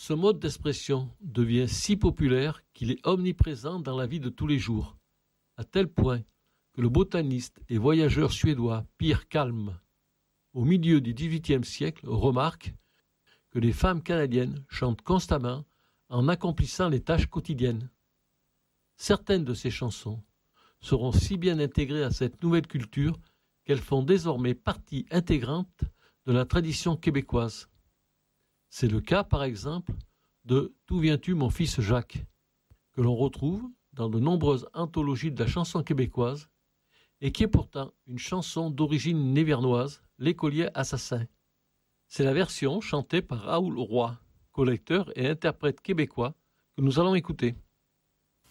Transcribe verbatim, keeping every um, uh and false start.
Ce mode d'expression devient si populaire qu'il est omniprésent dans la vie de tous les jours, à tel point que le botaniste et voyageur suédois Pierre Kalm, au milieu du dix-huitième siècle, remarque que les femmes canadiennes chantent constamment en accomplissant les tâches quotidiennes. Certaines de ces chansons seront si bien intégrées à cette nouvelle culture qu'elles font désormais partie intégrante de la tradition québécoise. C'est le cas, par exemple, de « D'où viens-tu, mon fils Jacques ?» que l'on retrouve dans de nombreuses anthologies de la chanson québécoise et qui est pourtant une chanson d'origine névernoise, l'écolier assassin. C'est la version chantée par Raoul Roy, collecteur et interprète québécois, que nous allons écouter.